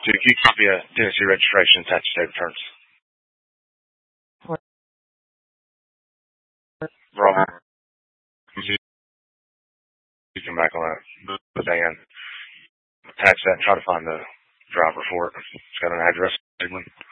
To keep copy of Tennessee registration, attached state returns. Wrong. You come back on the van, attach that, and try to find the driver for it. It's got an address.